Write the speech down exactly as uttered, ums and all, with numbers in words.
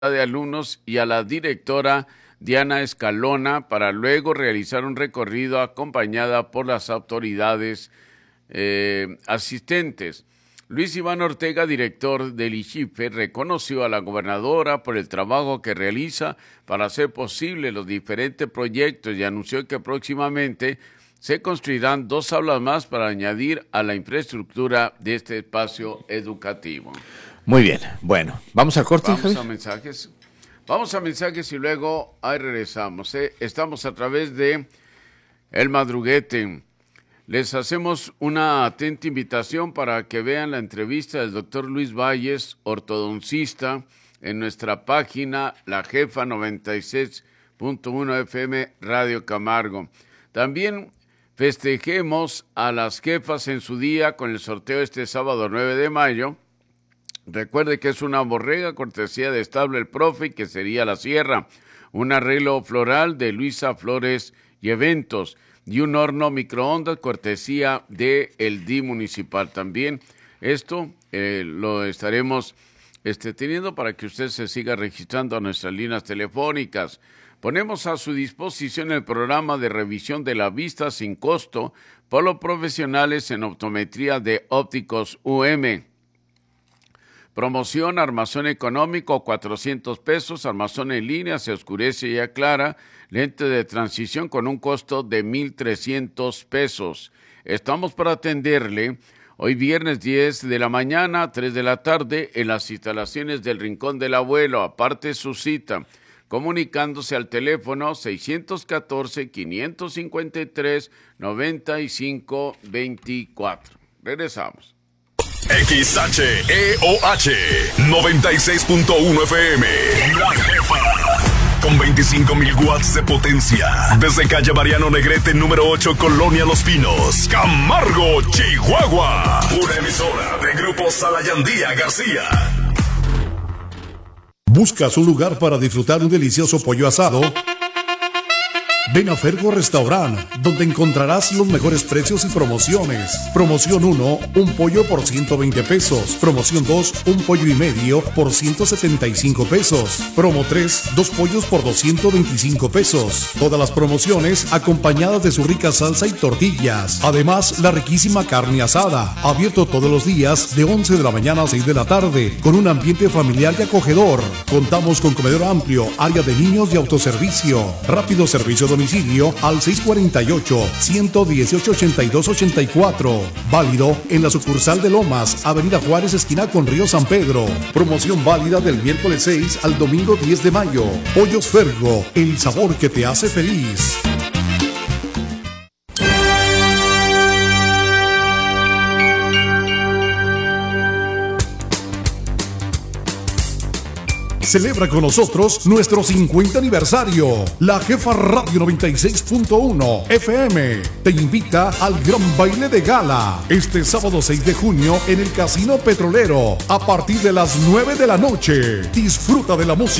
de alumnos y a la directora Diana Escalona para luego realizar un recorrido acompañada por las autoridades eh, asistentes. Luis Iván Ortega, director del I X I F E, reconoció a la gobernadora por el trabajo que realiza para hacer posible los diferentes proyectos y anunció que próximamente se construirán dos aulas más para añadir a la infraestructura de este espacio educativo. Muy bien, bueno, vamos al corte. Vamos Javier. a mensajes. Vamos a mensajes y luego ahí regresamos. ¿eh? Estamos a través de El Madruguete. Les hacemos una atenta invitación para que vean la entrevista del doctor Luis Valles, ortodoncista, en nuestra página La Jefa noventa y seis punto uno F M Radio Camargo. También festejemos a las jefas en su día con el sorteo este sábado nueve de mayo. Recuerde que es una borrega cortesía de Establo El Profe, que sería La Sierra, un arreglo floral de Luisa Flores y Eventos y un horno microondas cortesía de el D I municipal. También esto eh, lo estaremos este, teniendo para que usted se siga registrando a nuestras líneas telefónicas. Ponemos a su disposición el programa de revisión de la vista sin costo por los profesionales en optometría de Ópticos U M. Promoción, armazón económico, cuatrocientos pesos, armazón en línea, se oscurece y aclara, lente de transición con un costo de mil trescientos pesos. Estamos para atenderle hoy viernes diez de la mañana, tres de la tarde, en las instalaciones del Rincón del Abuelo. Aparte su cita, comunicándose al teléfono seiscientos catorce, quinientos cincuenta y tres, noventa y cinco veinticuatro. Regresamos. X H E O H noventa y seis punto uno F M. La Jefa. Con veinticinco mil watts de potencia. Desde calle Mariano Negrete, número ocho, Colonia Los Pinos, Camargo, Chihuahua. Una emisora de Grupo Salayandía García. ¿Buscas un lugar para disfrutar un delicioso pollo asado? Ven a Fergo Restaurant, donde encontrarás los mejores precios y promociones. Promoción uno, un pollo por ciento veinte pesos. Promoción dos, un pollo y medio por ciento setenta y cinco pesos. Promo tres, dos pollos por doscientos veinticinco pesos. Todas las promociones acompañadas de su rica salsa y tortillas. Además, la riquísima carne asada. Abierto todos los días de once de la mañana a seis de la tarde, con un ambiente familiar y acogedor. Contamos con comedor amplio, área de niños y autoservicio. Rápido servicio domiciliario al seis cuarenta y ocho, ciento dieciocho, ochenta y dos ochenta y cuatro. Válido en la sucursal de Lomas, Avenida Juárez, esquina con Río San Pedro. Promoción válida del miércoles seis al domingo diez de mayo. Pollos Fergo, el sabor que te hace feliz. Celebra con nosotros nuestro cincuenta aniversario. La Jefa Radio noventa y seis punto uno F M te invita al gran baile de gala este sábado seis de junio en el Casino Petrolero a partir de las nueve de la noche. Disfruta de la música